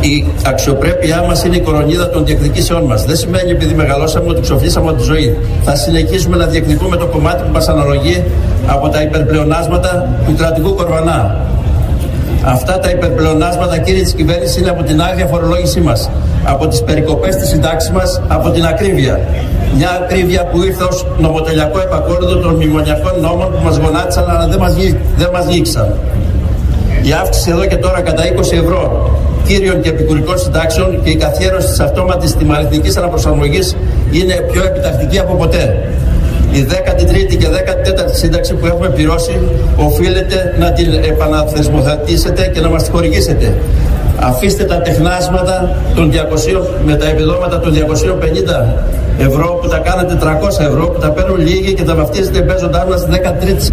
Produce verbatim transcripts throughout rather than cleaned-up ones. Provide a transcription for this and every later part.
Η αξιοπρέπειά μας είναι η κορονίδα των διεκδικήσεών μας. Δεν σημαίνει επειδή μεγαλώσαμε ότι ξοφλήσαμε από τη ζωή. Θα συνεχίσουμε να διεκδικούμε το κομμάτι που μας αναλογεί από τα υπερπλεονάσματα του κρατικού κορβανά. Αυτά τα υπερπλεονάσματα, κύριοι της κυβέρνησης, είναι από την άγρια φορολόγησή μας, από τις περικοπές της συντάξης μας, από την ακρίβεια. Μια ακρίβεια που ήρθε ως νομοτελειακό επακόλουθο των μνημονιακών νόμων που μας γονάτισαν αλλά δεν μας, δεν μας γύξαν. Η αύξηση εδώ και τώρα κατά είκοσι ευρώ κύριων και επικουρικών συντάξεων και η καθιέρωση της αυτόματης τιμαριθμικής αναπροσαρμογής είναι πιο επιτακτική από ποτέ. Η δέκατη τρίτη και δέκατη τέταρτη σύνταξη που έχουμε πληρώσει οφείλετε να την επαναθεσμοθετήσετε και να μας τη χορηγήσετε. Αφήστε τα τεχνάσματα των διακοσίων, με τα επιδόματα των διακοσίων πενήντα ευρώ που τα κάνατε τριακόσια ευρώ, που τα παίρνουν λίγοι και τα βαφτίζετε παίζοντάς μας στη δέκατη τρίτη.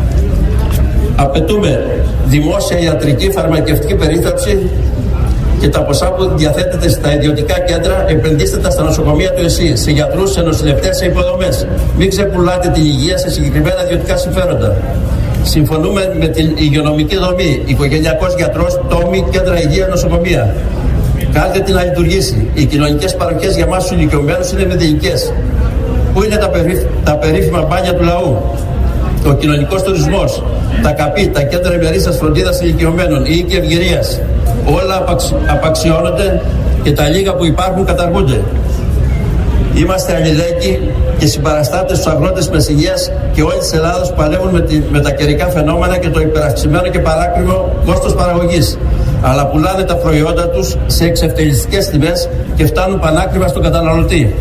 Απαιτούμε δημόσια ιατρική φαρμακευτική περίθαλψη και τα ποσά που διαθέτεται στα ιδιωτικά κέντρα επενδύστε τα στα νοσοκομεία του ΕΣΥ, σε γιατρούς, σε νοσηλευτές, σε υποδομές. Μην ξεπουλάτε την υγεία σε συγκεκριμένα ιδιωτικά συμφέροντα. Συμφωνούμε με την υγειονομική δομή, οικογενειακός γιατρός, τόμοι, κέντρα υγεία, νοσοκομεία. Κάντε την να λειτουργήσει. Οι κοινωνικές παροχές για εμάς τους ηλικιωμένους είναι μηδενικές. Πού είναι τα, περί... τα περίφημα μπάνια του λαού, ο κοινωνικός τουρισμός, τα ΚΑΠΗ, τα κέντρα ημερήσιας φροντίδας ηλικιωμένων, οι οίκοι ευγυρίας. Όλα απαξι... απαξιώνονται και τα λίγα που υπάρχουν καταργούνται. Είμαστε αλληλέγγυοι και συμπαραστάτες στους αγρότες της Μεσσηνίας και όλη της Ελλάδας που παλεύουν με, τη... με τα καιρικά φαινόμενα και το υπεραξιμένο και παράκριβο κόστος παραγωγής. Αλλά πουλάνε τα προϊόντα τους σε εξευτελιστικές τιμές και φτάνουν πανάκριβα στον καταναλωτή.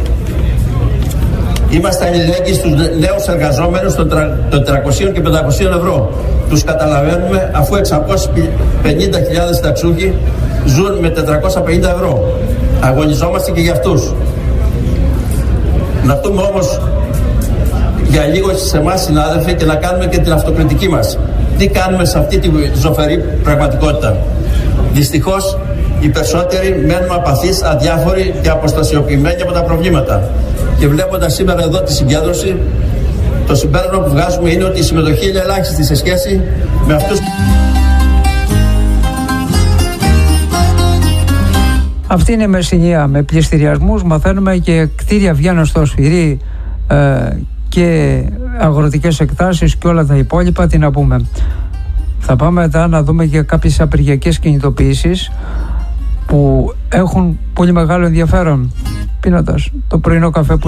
Είμαστε αλληλέγγυοι στους νέους εργαζόμενους των τριακοσίων και πεντακοσίων ευρώ. Τους καταλαβαίνουμε αφού εξακόσιες πενήντα χιλιάδες συνταξιούχοι ζουν με τετρακόσια πενήντα ευρώ. Αγωνιζόμαστε και για αυτούς. Να δούμε όμως για λίγο σε εμάς συνάδελφοι και να κάνουμε και την αυτοκριτική μας. Τι κάνουμε σε αυτή τη ζωφερή πραγματικότητα. Δυστυχώς οι περισσότεροι μένουμε απαθείς, αδιάφοροι και αποστασιοποιημένοι από τα προβλήματα. Και βλέποντας σήμερα εδώ τη συγκέντρωση, το συμπέρασμα που βγάζουμε είναι ότι η συμμετοχή είναι ελάχιστη σε σχέση με αυτούς. Αυτή είναι η Μεσσηνία με πληστηριασμούς. Μαθαίνουμε και κτίρια βγαίνουν στο σφυρί ε, και αγροτικές εκτάσεις και όλα τα υπόλοιπα. Τι να πούμε. Θα πάμε μετά να δούμε και κάποιες απεργιακές κινητοποιήσεις που έχουν πολύ μεγάλο ενδιαφέρον, πίνοντας το πρωινό καφέ που